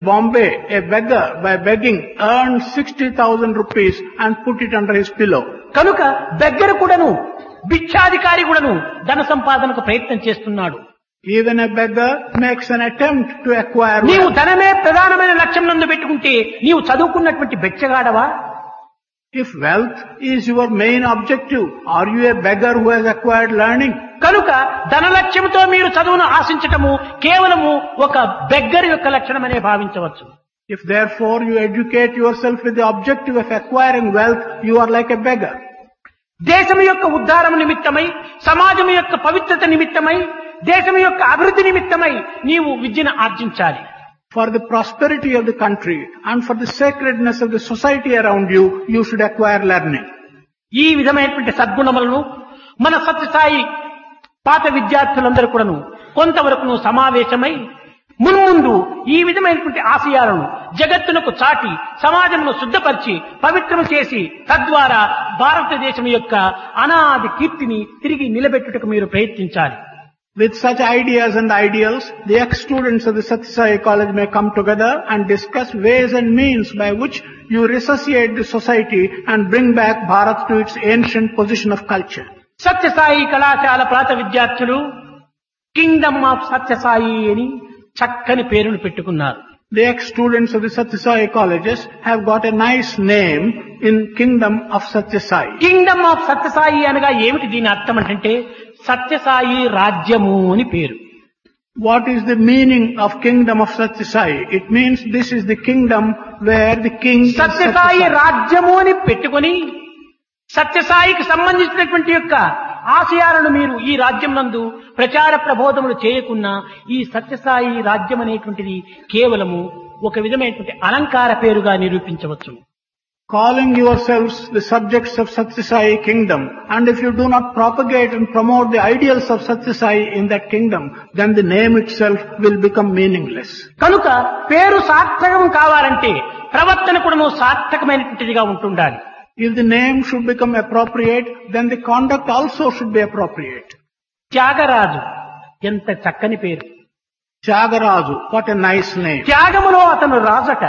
Bombay, a beggar, by begging, earned 60,000 rupees and put it under his pillow. కనుక దగ్గర కూడాను భిక్షాధికారి కూడాను ధన సంపాదనకు ప్రయత్నం చేస్తున్నాడు. Even a beggar makes an attempt to acquire నీవు wealth. ధనమే ప్రధానమైన లక్ష్యం నందు పెట్టుకుంటే నీవు చదువుకున్నటువంటి భిక్షగాడవా? If wealth is your main objective, are you a beggar who has acquired learning? కనుక ధన లక్ష్యంతో మీరు చదువును ఆశించటము కేవలము ఒక బెగ్గర్ యొక్క లక్షణమనే భావించవచ్చు. If therefore you educate yourself with the objective of acquiring wealth, you are like a beggar. దేశం యొక్క ఉద్ధారం నిమిత్తమై, సమాజం యొక్క పవిత్రత నిమిత్తమై, దేశం యొక్క అభివృద్ధి నిమిత్తమై నీవు విద్యను ఆర్జించాలి. For the prosperity of the country and for the sacredness of the society around you, you should acquire learning. ఈ విధమైనటువంటి సద్గుణములను మన సత్యసాయి పాత విద్యార్థులందరూ కూడాను కొంతవరకు సమావేశమై మున్ముందు ఈ విధమైనటువంటి ఆశయాలను జగత్తునకు చాటి సమాజంలో శుద్ధపరిచి పవిత్రం చేసి తద్వారా భారతదేశం యొక్క అనాది కీర్తిని తిరిగి నిలబెట్టుటకు మీరు ప్రయత్నించాలి. With such ideas and ideals, the ex-students of the Satya Sai College may come together and discuss ways and means by which you resuscitate the society and bring back Bharat to its ancient position of culture. Sathya Sai కళాశాల ప్రాత విద్యార్థులు Kingdom of Sathya Sai అని చక్కని పేరును పెట్టుకున్నారు. The ex-students of the Satya Sai colleges have got a nice name in Kingdom of Satya Sai. Kingdom of Sathya Sai అనగా ఏమిటి దీని అర్థం అంటే సత్యసాయి రాజ్యము అని పేరు. What is the meaning of Kingdom of Satya Sai? It means this is the kingdom where the king is Satya Sathya Sai Sai. రాజ్యము అని పెట్టుకొని సత్యసాయికి సంబంధించినటువంటి యొక్క ఆశయాలను మీరు ఈ రాజ్యం నందు ప్రచార ప్రబోధములు చేయకున్నా ఈ సత్యసాయి రాజ్యం అనేటువంటిది కేవలము ఒక విధమైనటువంటి అలంకార పేరుగా నిరూపించవచ్చు. Calling yourselves the subjects of Satya Sai kingdom, and if you do not propagate and promote the ideals of Satya Sai in that kingdom, then the name itself will become meaningless. కనుక పేరు సార్థకం కావాలంటే ప్రవర్తన కూడా సార్థకమైనటువంటిదిగా ఉంటుండాలి. If the name should become appropriate, then the conduct also should be appropriate. Tyagaraju ఎంత చక్కని పేరు. Tyagaraja, what a nice name. త్యాగములో అతను రాజట.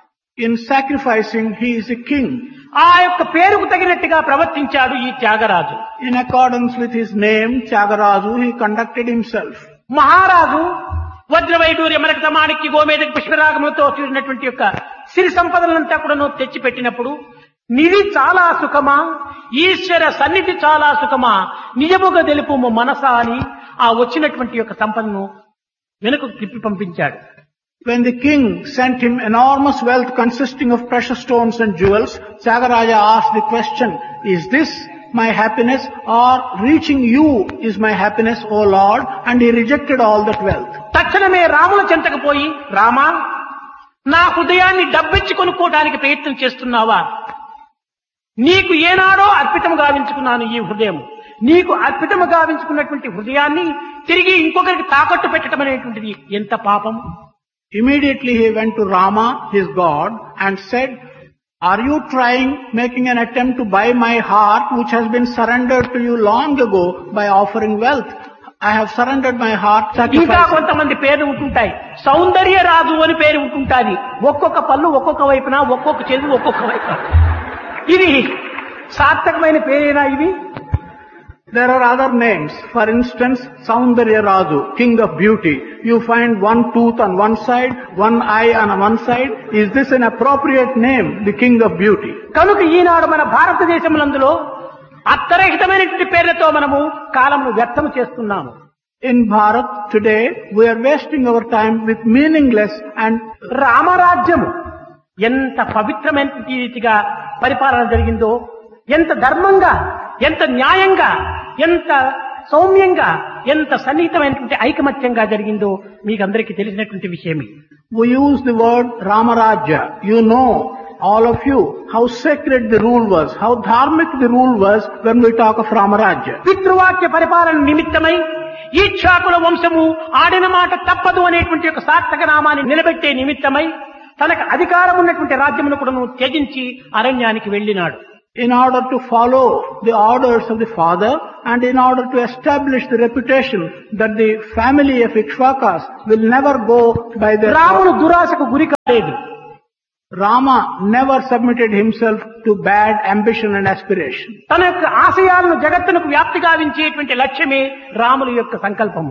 In sacrificing, he is a king. ఆ యొక్క పేరుకు తగినట్టుగా ప్రవర్తించాడు ఈ Tyagaraju. In accordance with his name, Tyagaraja, he conducted himself. మహారాజు వజ్రవైడూర్య మనక మాణిక్య గోమేదక పుష్పరాగములతో చూసినటువంటి యొక్క సిరి సంపదలంతా కూడా తెచ్చి పెట్టినప్పుడు నిధి చాలా సుఖమా, ఈశ్వర సన్నిధి చాలా సుఖమా, నిజముగా తెలుపుము మనసా అని ఆ వచ్చినటువంటి యొక్క సంపదను వెనుకకు తిప్పి పంపించాడు. When the king sent him enormous wealth consisting of precious stones and jewels, Tyagaraja asked the question, is this my happiness or reaching you is my happiness, O Lord? And he rejected all that wealth. తక్షణమే రాముల చెంతకు పోయి, రామా నా హృదయాన్ని డబ్బిచ్చి కొనుక్కోవడానికి ప్రయత్నం చేస్తున్నావా? నీకు ఏనాడో అర్పితము గావించుకున్నాను ఈ హృదయం. నీకు అర్పితము గావించుకున్నటువంటి హృదయాన్ని తిరిగి ఇంకొకరికి తాకట్టు పెట్టడం అనేటువంటిది ఎంత పాపం. Immediately he went to Rama, his God, and said, are you making an attempt to buy my heart which has been surrendered to you long ago by offering wealth? I have surrendered my heart, ఇంకా sacrificing. కొంతమంది పేర్లు ఉంటుంటాయి. సౌందర్య రాజు అని పేరు ఉంటుంటాది. ఒక్కొక్క పళ్ళు ఒక్కొక్క వైపున, ఒక్కొక్క చెరువు ఒక్కొక్క వైపున. ఇది సార్థకమైన పేరేనా ఇది? There are other names. For instance, Saundarya Raju, king of beauty. You find one tooth on one side, one eye on one side. Is this an appropriate name, the king of beauty? కనుక ఈనాడు మన భారతదేశములందులో అర్థరహితమైనటువంటి పేర్లతో మనము కాలమును వ్యర్థము చేస్తున్నాము. In Bharat today, we are wasting our time with meaningless and రామరాజ్యము ఎంత పవిత్రమైన రీతిగా పరిపాలన జరిగిందో, ఎంత ధర్మంగా, ఎంత న్యాయంగా, ఎంత సౌమ్యంగా, ఎంత సన్నిహితమైనటువంటి ఐకమత్యంగా జరిగిందో మీకందరికీ తెలిసినటువంటి విషయమే. we use the word Ramarajya. You know, all of you, how sacred the rule was, how dharmic the rule was when we talk of Ramarajya. పితృవాక్య పరిపాలన నిమిత్తమై ఈక్షాకుల వంశము ఆడిన మాట తప్పదు అనేటువంటి ఒక సార్థక నామాన్ని నిలబెట్టే నిమిత్తమై తనకు అధికారం ఉన్నటువంటి రాజ్యమును కూడా త్యజించి అరణ్యానికి వెళ్ళినాడు. in order to follow the orders of the father and in order to establish the reputation that the family of Ikshvakas will never go by their రాముడు దురాశకు గురి కాలేదు. Rama never submitted himself to bad ambition and aspiration. తన యొక్క ఆశయాలను జగత్తునకు వ్యాప్తి గావించేటువంటి లక్ష్యమే రాముల యొక్క సంకల్పము.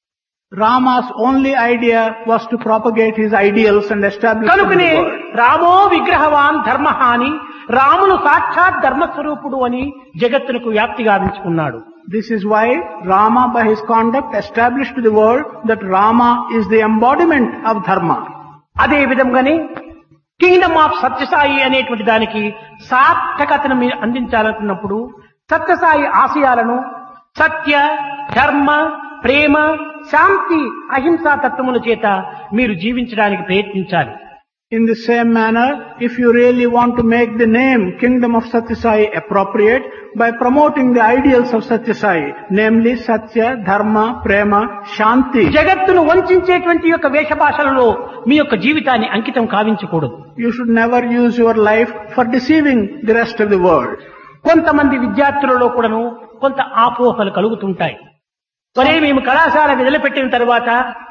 Rama's only idea was to propagate his ideals and establish them in కనుకనే the world. రామో విగ్రహవాన్ ధర్మహాని, రాములు సాక్షాత్ ధర్మస్వరూపుడు అని జగత్తునకు వ్యాప్తి గావించుకున్నాడు. This is why Rama by his conduct established to the world that Rama is the embodiment of dharma. అదే విధంగానే Kingdom of Sathya Sai అనేటువంటి దానికి సార్థకతను మీరు అందించాలనుకున్నప్పుడు సత్యసాయి ఆశయాలను సత్య, ధర్మ, ప్రేమ, శాంతి, అహింసా తత్వముల చేత మీరు జీవించడానికి ప్రయత్నించాలి. In the same manner, if you really want to make the name Kingdom of Satyasai appropriate, by promoting the ideals of Satyasai, namely Satya, Dharma, Prema, Shanti, జగత్తును వంచేటువంటి యొక్క వేషభాషలలో మీ యొక్క జీవితాన్ని అంకితం కావించకూడదు. you should never use your life for deceiving the rest of the world. కొంతమంది విద్యార్థులలో కూడాను కొంత ఆపోహలు కలుగుతుంటాయి. మరి మేము కళాశాల వదిలిపెట్టిన తర్వాత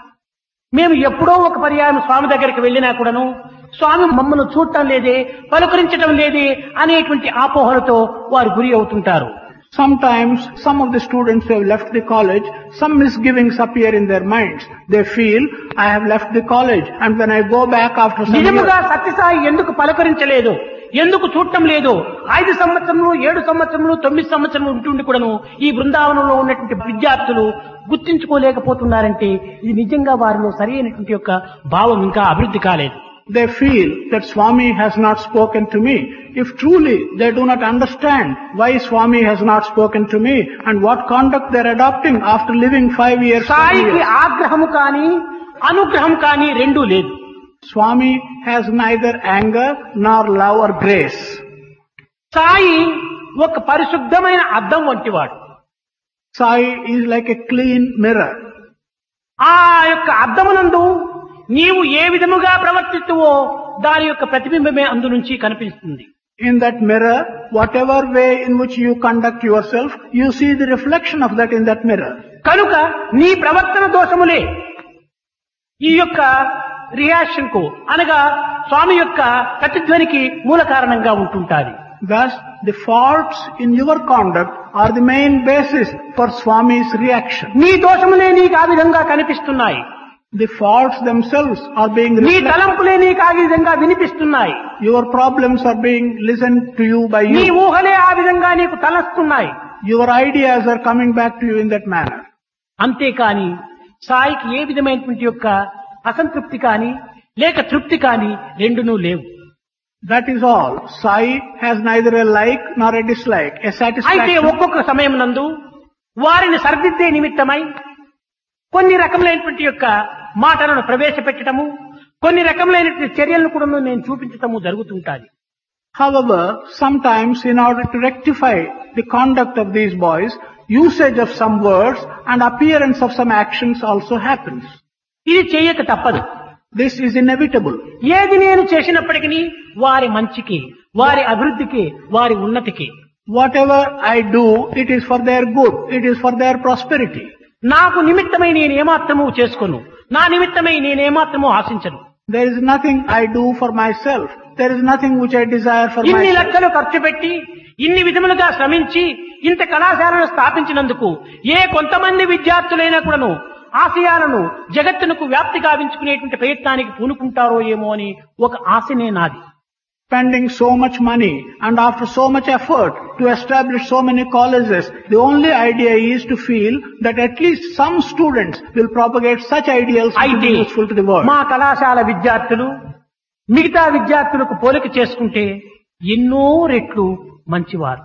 మేము ఎప్పుడో ఒక పర్యాయం స్వామి దగ్గరికి వెళ్ళినా కూడాను స్వామి మమ్మల్ని చూడటం లేదే, పలుకరించడం లేదే అనేటువంటి ఆపోహలతో వారు గురి అవుతుంటారు. Sometimes some of the students who have left the college, some misgivings appear in their minds. They feel, I have left the college and when I go back after some నిజముగా years, సత్యసాయి ఎందుకు పలకరించలేదు, ఎందుకు చూడటం లేదు, 5 సంవత్సరములు 7 సంవత్సరములు 9 సంవత్సరములు ఉంటుండి కూడాను ఈ బృందావనంలో ఉన్నటువంటి విద్యార్థులు గుర్తించుకోలేకపోతున్నారంటే ఇది నిజంగా వారిలో సరైనటువంటి యొక్క భావం ఇంకా అభివృద్ధి కాలేదు. they feel that Swami has not spoken to me. If truly they do not understand why Swami has not spoken to me and what conduct they are adopting after living 5 years. సాయికి ఆగ్రహము కానీ అనుగ్రహం కానీ రెండూ లేదు. Swami has neither anger nor love or grace. Sai ఒక పరిశుద్ధమైన అద్దం వంటివాడు. Sai is like a clean mirror. ఆ యొక్క అద్దమునందు నీవు ఏ విధముగా ప్రవర్తిస్తువో దాని యొక్క ప్రతిబింబమే అందు నుంచి కనిపిస్తుంది. In that mirror, whatever way in which you conduct yourself, you see the reflection of that in that mirror. కనుక నీ ప్రవర్తన దోషములే ఈ యొక్క రియాక్షన్ కు అనగా స్వామి యొక్క ప్రతిధ్వనికి మూల కారణంగా ఉంటుంటాది. Thus, the faults in your conduct are the main basis for Swami's reaction. నీ దోషములే నీకు ఆ విధంగా కనిపిస్తున్నాయి. The faults themselves are being నీ reflected. తలంపులే నీకు ఆ విధంగా వినిపిస్తున్నాయి. Your problems are being listened to you by నీ you. ఊహలే ఆ విధంగా నీకు తలస్తున్నాయి. Your ideas are coming back to you in that manner. అంతేకాని సాయికి ఏ విధమైనటువంటి యొక్క అసంతృప్తి కానీ లేక తృప్తి కానీ రెండునూ లేవు. That is all. Sai has neither a like nor a dislike, a అయితే satisfaction. ఒక్కొక్క సమయం నందు వారిని సరిదిద్దే నిమిత్తమై కొన్ని రకములైనటువంటి యొక్క మాటలను ప్రవేశపెట్టడము, కొన్ని రకములైనటువంటి చర్యలను కూడా నేను చూపించటము జరుగుతుంటాది. However, sometimes in order to rectify the conduct of these boys, usage of some words and appearance of some actions also happens. ఇది చేయక తప్పదు. This is inevitable. ఏది నేను చేసినప్పటికీ వారి మంచికి, వారి అభివృద్ధికి, వారి ఉన్నతికి. Whatever I do, it is for their good. It is for their prosperity. నాకు నిమిత్తమై నేను ఏమాత్రము చేసుకోను, నా నిమిత్తమై నేనేమాత్రము ఆశించను. There is nothing I do for myself. There is nothing which I desire for ఇన్ని myself. లక్షలు ఖర్చు పెట్టి ఇన్ని విధములుగా శ్రమించి ఇంత కళాశాలను స్థాపించినందుకు ఏ కొంతమంది విద్యార్థులైనా కూడాను ఆశయాలను జగత్తునకు వ్యాప్తి గావించుకునేటువంటి ప్రయత్నానికి పూనుకుంటారో ఏమో అని ఒక ఆశనే నాది. Spending so much money and after so much effort to establish so many colleges, the only idea is to feel that at least some students will propagate such ideals to అయితే be useful to the world. మా కళాశాల విద్యార్థులు మిగతా విద్యార్థులకు పోలిక చేసుకుంటే ఎన్నో రెట్లు మంచివారు.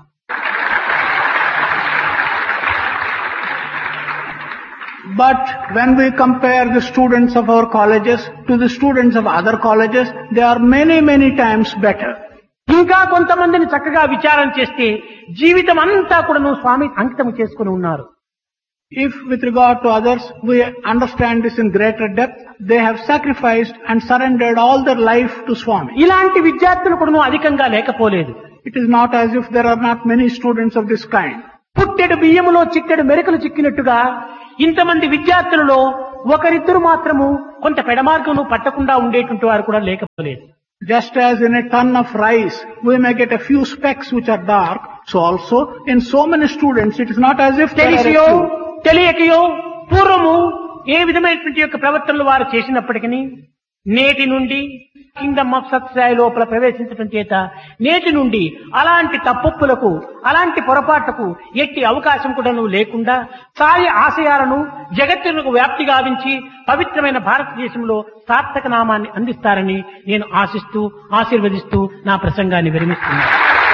But when we compare the students of our colleges to the students of other colleges, they are many, many times better. ఇంకా కొంతమందిని చక్కగా విచారం చేస్తే జీవితం అంతా కూడా స్వామి అంకితం చేసుకుని ఉన్నారు. If with regard to others, we understand this in greater depth, they have sacrificed and surrendered all their life to Swami. ఇలాంటి విద్యార్థులు కూడా అధికంగా లేకపోలేదు. It is not as if there are not many students of this kind. పుట్టెడు బియ్యములో చిట్టెడు మెరకలు చిక్కినట్టుగా ఇంతమంది విద్యార్థులలో ఒకరిద్దరు మాత్రము కొంత పెడమార్గమును పట్టకుండా ఉండేటువంటి వారు కూడా లేకపోలేదు. Just as in a ton of rice we may get a few specks which are dark, so also in so many students it is not as if there are a తెలిసియో few. తెలియకయో పూర్వము ఏ విధమైనటువంటి యొక్క ప్రవర్తనలు వారు చేసినప్పటికీ నేటి నుండి Kingdom of Sathya Sai లోపల ప్రవేశించడం చేత నేటి నుండి అలాంటి తప్పొప్పులకు అలాంటి పొరపాట్లకు ఎట్టి అవకాశం కూడా లేకుండా సాయి ఆశయాలను జగత్తులకు వ్యాప్తి గావించి పవిత్రమైన భారతదేశంలో సార్థక నామాన్ని అందిస్తారని నేను ఆశిస్తూ ఆశీర్వదిస్తూ నా ప్రసంగాన్ని విరమిస్తున్నాను.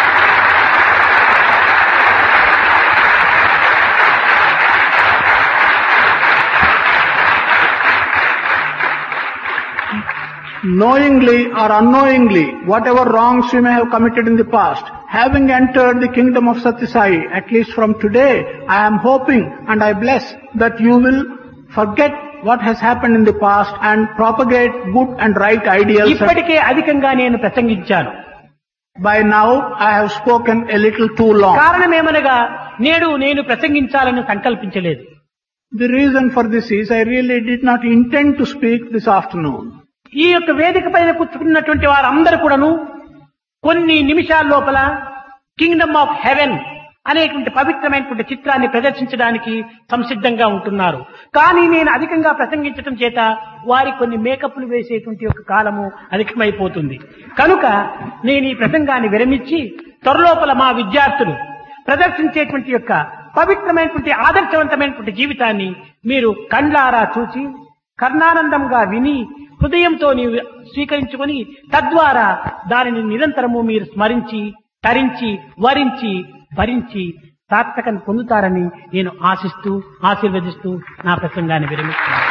Knowingly or unknowingly, whatever wrongs you may have committed in the past, having entered the kingdom of Satyasai, at least from today, I am hoping and I bless that you will forget what has happened in the past and propagate good and right ideals. ఇప్పటికే అధికంగా నేను ప్రసంగించాను. By now, I have spoken a little too long. కారణమేమనగా నేను ప్రసంగించాలని సంకల్పించలేదు. The reason for this is I really did not intend to speak this afternoon. ఈ యొక్క వేదిక పైన కూర్చున్నటువంటి వారందరూ కూడాను కొన్ని నిమిషాల లోపల కింగ్డమ్ ఆఫ్ హెవెన్ అనేటువంటి పవిత్రమైనటువంటి చిత్రాన్ని ప్రదర్శించడానికి సంసిద్ధంగా ఉంటున్నారు. కానీ నేను అధికంగా ప్రసంగించడం చేత వారి కొన్ని మేకప్లు వేసేటువంటి యొక్క కాలము అధికమైపోతుంది. కనుక నేను ఈ ప్రసంగాన్ని విరమించి త్వరలోపల మా విద్యార్థులు ప్రదర్శించేటువంటి యొక్క పవిత్రమైనటువంటి ఆదర్శవంతమైనటువంటి జీవితాన్ని మీరు కండ్లారా చూసి కర్ణానందంగా విని హృదయంతో నీవు స్వీకరించుకొని తద్వారా దానిని నిరంతరము మీరు స్మరించి తరించి వరించి భరించి సార్థకను పొందుతారని నేను ఆశిస్తూ ఆశీర్వదిస్తూ నా ప్రసంగాన్ని విరమిస్తున్నాను.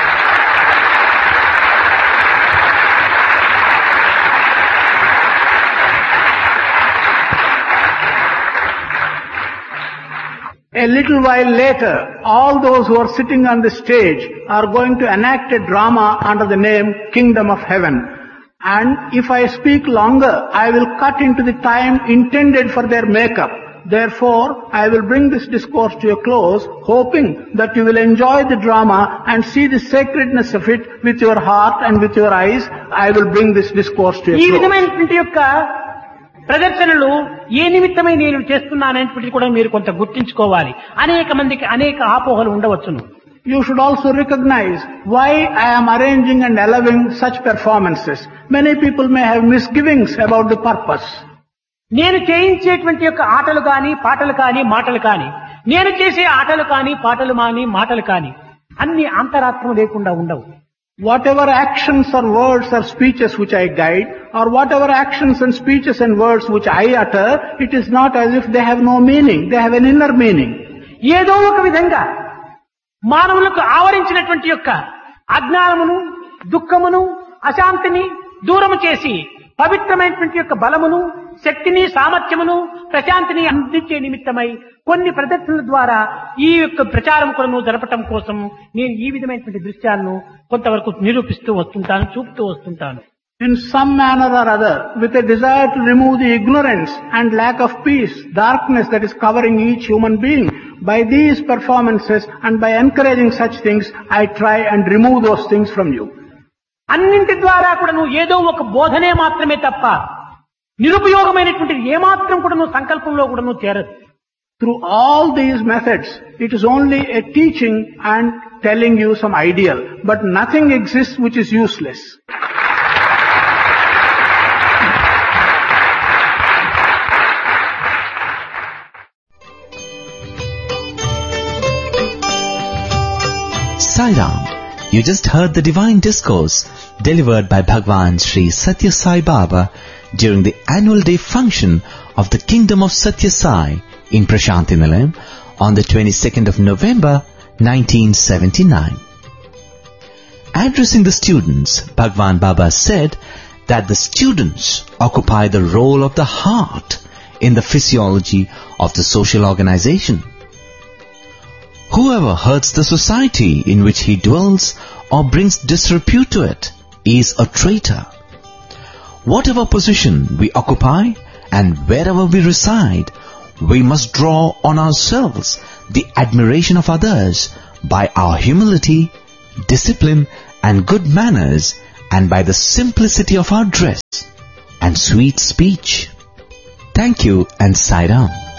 A little while later, all those who are sitting on the stage are going to enact a drama under the name Kingdom of Heaven. And if I speak longer, I will cut into the time intended for their makeup. Therefore, I will bring this discourse to a close, hoping that you will enjoy the drama and see the sacredness of it with your heart and with your eyes. I will bring this discourse to a ఈ close. విధమైనటువంటి యొక్క ప్రదర్శనలు ఏ నిమిత్తమై నేను చేస్తున్నాననేటువంటిది కూడా మీరు కొంత గుర్తించుకోవాలి. అనేక మందికి అనేక ఆపోహలు ఉండవచ్చును. You should also recognize why I am arranging and allowing such performances. Many people may have misgivings about the purpose. నేను చేయించేటువంటి యొక్క ఆటలు కానీ పాటలు కానీ మాటలు కానీ నేను చేసే ఆటలు కానీ పాటలు కానీ మాటలు కానీ అన్ని అంతరాత్మ లేకుండా ఉండవు. Whatever actions or words or speeches which I guide, or whatever actions and speeches and words which I utter, it is not as if they have no meaning. They have an inner meaning. ఏదో ఒక విధంగా మానవులకు ఆవరించినటువంటి యొక్క అజ్ఞానమును దుఃఖమును అశాంతిని దూరము చేసి పవిత్రమైనటువంటి యొక్క బలమును శక్తిని సామర్థ్యమును ప్రశాంతిని అందించే నిమిత్తమై కొన్ని ప్రదర్శనల ద్వారా ఈ యొక్క ప్రచారం కొను జరపటం కోసం నేను ఈ విధమైనటువంటి దృశ్యాలను కొంతవరకు నిరూపిస్తూ వస్తుంటాను, చూపుతూ వస్తుంటాను. In some manner or other, with a desire to remove the ignorance and lack of peace, darkness that is covering each human being, by these performances and by encouraging such things, I try and remove those things from you. అన్నింటి ద్వారా కూడా నువ్వు ఏదో ఒక బోధనే మాత్రమే తప్ప నిరుపయోగమైనటువంటిది ఏమాత్రం కూడా నువ్వు సంకల్పంలో కూడా నువ్వు చేరదు. Through all these methods, it is only a teaching and telling you some ideal, but nothing exists which is useless. Sai Ram, you just heard the divine discourse delivered by Bhagwan Sri Satya Sai Baba during the annual day function of the Kingdom of Satya Sai in Prashanti Nilayam on the 22nd of November 1979. Addressing the students, Bhagwan Baba said that the students occupy the role of the heart in the physiology of the social organization. Whoever hurts the society in which he dwells or brings disrepute to it is a traitor. Whatever position we occupy and wherever we reside, we must draw on ourselves the admiration of others by our humility, discipline and good manners, and by the simplicity of our dress and sweet speech. Thank you and Sai Ram.